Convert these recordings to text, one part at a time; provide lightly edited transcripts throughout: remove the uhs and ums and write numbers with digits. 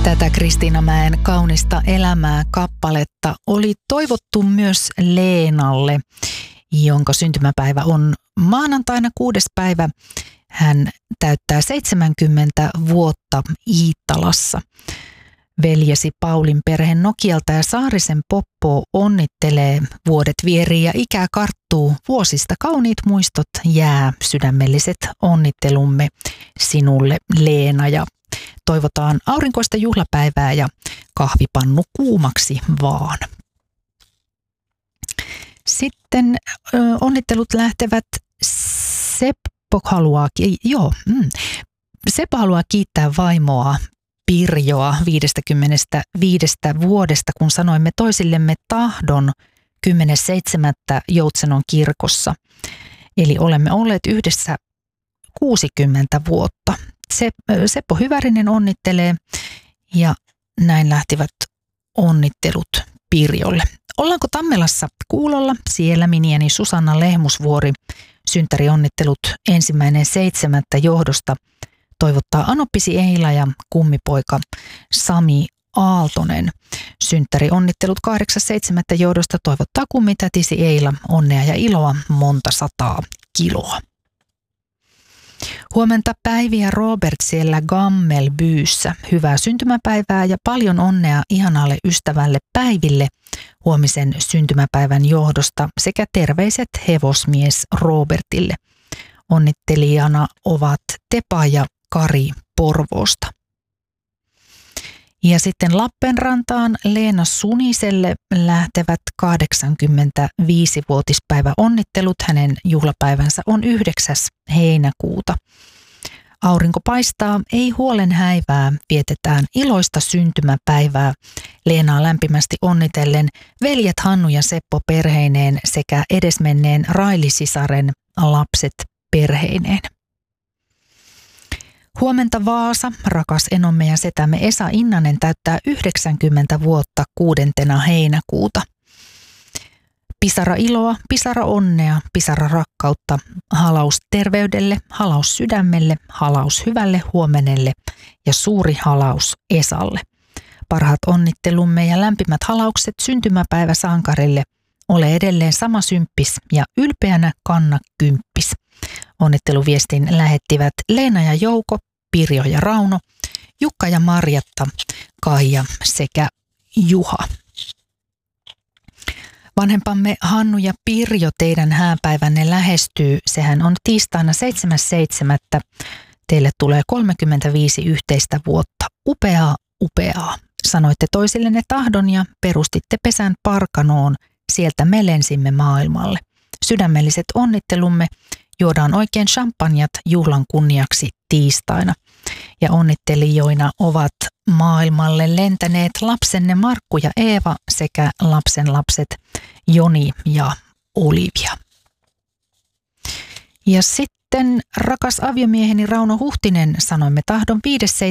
Tätä Kristiina Mäen Kaunista elämää -kappaletta oli toivottu myös Leenalle, jonka syntymäpäivä on maanantaina 6. päivä. Hän täyttää 70 vuotta Iittalassa. Veljesi Paulin perhe Nokialta ja Saarisen Poppo onnittelee. Vuodet vierii ja ikää karttuu. Vuosista kauniit muistot jää. Sydämelliset onnittelumme sinulle, Leena, ja toivotaan aurinkoista juhlapäivää ja kahvipannu kuumaksi vaan. Sitten onnittelut lähtevät Seppo haluaa kiittää vaimoa Pirjoa 55 vuodesta, kun sanoimme toisillemme tahdon 10.7. Joutsenon kirkossa. Eli olemme olleet yhdessä 60 vuotta. Seppo Hyvärinen onnittelee ja näin lähtivät onnittelut Pirjolle. Ollaanko Tammelassa kuulolla? Siellä minieni Susanna Lehmusvuori synttärionnittelut 1.7. johdosta toivottaa anoppisi Eila ja kummipoika Sami Aaltonen. Synttärionnittelut 8.7. johdosta toivottaa kummitätisi Eila onnea ja iloa monta 100 kiloa. Huomenta Päivi ja Robert siellä Gammelbyyssä. Hyvää syntymäpäivää ja paljon onnea ihanalle ystävälle Päiville huomisen syntymäpäivän johdosta sekä terveiset hevosmies Robertille. Onnittelijana ovat Tepa ja Kari Porvoosta. Ja sitten Lappeenrantaan Leena Suniselle lähtevät 85-vuotispäivä onnittelut. Hänen juhlapäivänsä on 9. heinäkuuta. Aurinko paistaa, ei huolen häivää, vietetään iloista syntymäpäivää. Leenaa lämpimästi onnitellen veljet Hannu ja Seppo perheineen sekä edesmenneen Raili-sisaren lapset perheineen. Huomenta Vaasa, rakas enomme ja setämme Esa Innanen täyttää 90 vuotta 6. heinäkuuta. Pisara iloa, pisara onnea, pisara rakkautta, halaus terveydelle, halaus sydämelle, halaus hyvälle huomenelle ja suuri halaus Esalle. Parhaat onnittelumme ja lämpimät halaukset syntymäpäiväsankarille. Ole edelleen sama symppis ja ylpeänä kanna kymppis. Onnitteluviestin lähettivät Leena ja Jouko, Pirjo ja Rauno, Jukka ja Marjatta, Kaija sekä Juha. Vanhempamme Hannu ja Pirjo, teidän hääpäivänne lähestyy. Sehän on tiistaina 7.7. Teille tulee 35 yhteistä vuotta. Upeaa, upeaa. Sanoitte toisillenne tahdon ja perustitte pesän Parkanoon. Sieltä me lensimme maailmalle. Sydämelliset onnittelumme. Juodaan oikein champanjat juhlan kunniaksi tiistaina. Ja onnittelijoina ovat maailmalle lentäneet lapsenne Markku ja Eeva sekä lapsenlapset Joni ja Olivia. Ja sitten rakas aviomieheni Rauno Huhtinen sanoimme tahdon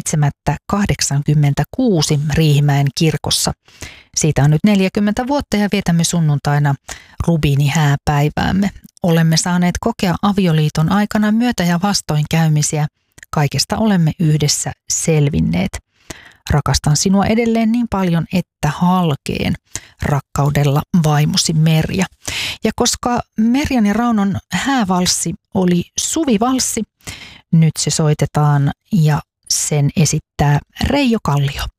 5.7.86 Riihimäen kirkossa. Siitä on nyt 40 vuotta ja vietämme sunnuntaina rubiinihääpäiväämme. Olemme saaneet kokea avioliiton aikana myötä- ja vastoinkäymisiä. Kaikesta olemme yhdessä selvinneet. Rakastan sinua edelleen niin paljon, että halkeen. Rakkaudella vaimosi Merja. Ja koska Merjan ja Raunon häävalssi oli suvivalssi, nyt se soitetaan ja sen esittää Reijo Kallio.